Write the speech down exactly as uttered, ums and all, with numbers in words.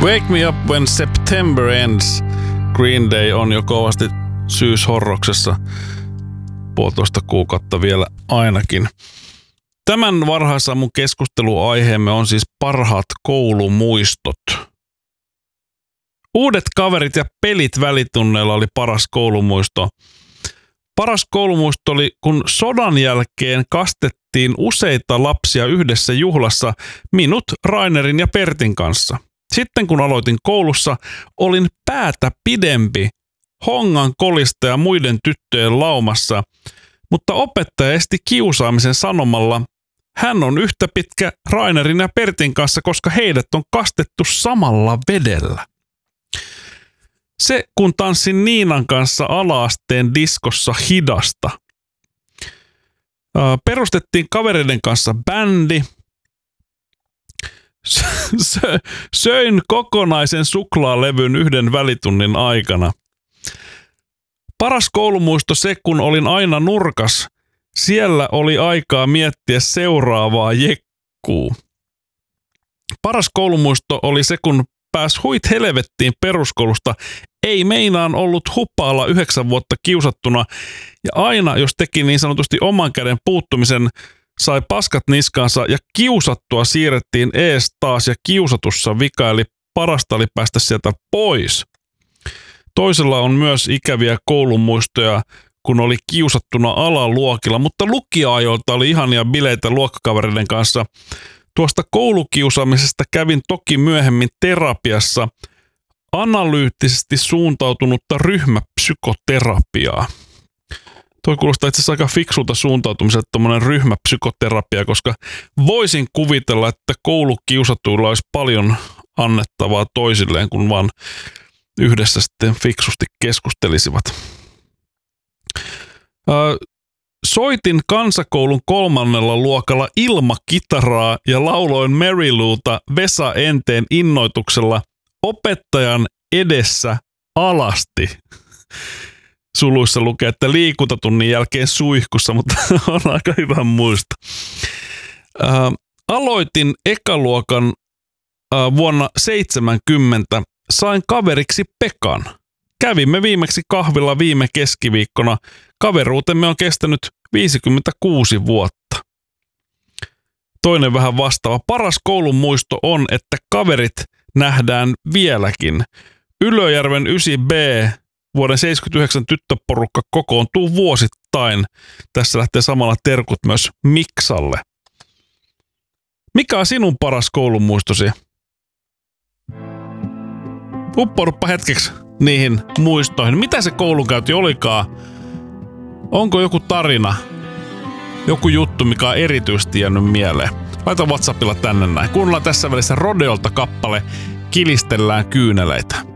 Wake Me Up When September Ends. Green Day on jo kovasti syyshorroksessa. Puolitoista kuukautta vielä ainakin. Tämän varhaisaamun keskusteluaiheemme on siis parhaat koulumuistot. Uudet kaverit ja pelit välitunneilla oli paras koulumuisto. Paras koulumuisto oli, kun sodan jälkeen kastettiin useita lapsia yhdessä juhlassa minut, Rainerin ja Pertin kanssa. Sitten kun aloitin koulussa, olin päätä pidempi hongan kolista ja muiden tyttöjen laumassa, mutta opettaja esti kiusaamisen sanomalla, hän on yhtä pitkä Rainerin ja Pertin kanssa, koska heidät on kastettu samalla vedellä. Se, kun tanssin Niinan kanssa ala-asteen diskossa hidasta. Perustettiin kavereiden kanssa bändi. Söin kokonaisen suklaalevyn yhden välitunnin aikana. Paras koulumuisto se, kun olin aina nurkas. Siellä oli aikaa miettiä seuraavaa jekkuu. Paras koulumuisto oli se, kun pääs huit helvettiin peruskoulusta. Ei meinaan ollut hupaalla yhdeksän vuotta kiusattuna. Ja aina, jos teki niin sanotusti oman käden puuttumisen, sai paskat niskaansa ja kiusattua siirrettiin ees taas ja kiusatussa vika, eli parasta oli päästä sieltä pois. Toisella on myös ikäviä koulumuistoja, kun oli kiusattuna alaluokilla, mutta lukioajoilta oli ihania bileitä luokkakavereiden kanssa. Tuosta koulukiusaamisesta kävin toki myöhemmin terapiassa analyyttisesti suuntautunutta ryhmäpsykoterapiaa. Toi kuulostaa itse asiassa aika fiksulta suuntautumiselta tommonen ryhmäpsykoterapia, koska voisin kuvitella, että koulukiusatuilla olisi paljon annettavaa toisilleen, kun vaan yhdessä sitten fiksusti keskustelisivat. Öö, soitin kansakoulun kolmannella luokalla ilmakitaraa ja lauloin Mary Louta Vesa Enteen innoituksella opettajan edessä alasti. Suluissa lukee, että liikuntatunnin jälkeen suihkussa, mutta on aika hyvä muista. Ää, aloitin ekaluokan ää, vuonna seitsemänkymmentä. Sain kaveriksi Pekan. Kävimme viimeksi kahvilla viime keskiviikkona. Kaveruutemme on kestänyt viisikymmentäkuusi vuotta. Toinen vähän vastaava. Paras koulun muisto on, että kaverit nähdään vieläkin. Ylöjärven yhdeksän B vuoden seitsemänkymmentäyhdeksän tyttöporukka kokoontuu vuosittain. Tässä lähtee samalla terkut myös Miksalle. Mikä on sinun paras koulumuistosi? Uppouduppa hetkeksi niihin muistoihin. Mitä se koulunkäynti olikaan? Onko joku tarina? Joku juttu, mikä on erityisesti jäänyt mieleen? Laita WhatsAppilla tänne näin. Kuunnellaan tässä välissä Rodeolta kappale Kilistellään kyyneleitä.